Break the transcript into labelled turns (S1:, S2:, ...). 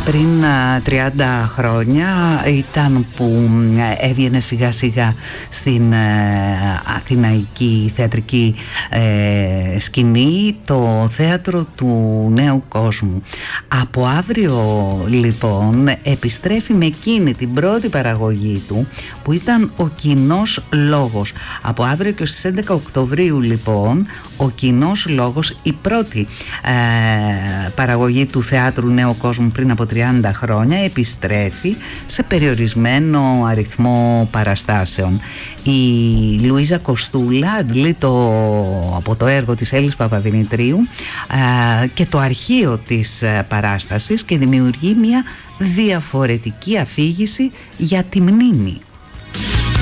S1: Πριν 30 χρόνια ήταν που έβγαινε σιγά σιγά στην αθηναϊκή θεατρική σκηνή το θέατρο του Νέου Κόσμου. Από αύριο λοιπόν επιστρέφει με εκείνη την πρώτη παραγωγή του που ήταν ο Κοινός Λόγος. Από αύριο και στις 11 Οκτωβρίου λοιπόν ο Κοινός Λόγος, η πρώτη παραγωγή του θεάτρου Νέου Κόσμου πριν από 30 χρόνια, επιστρέφει σε περιορισμένο αριθμό παραστάσεων. Η Λουίζα Κοστούλα αντλεί από το έργο της Έλλης Παπαδημητρίου και το αρχείο της παράστασης και δημιουργεί μια διαφορετική αφήγηση για τη μνήμη.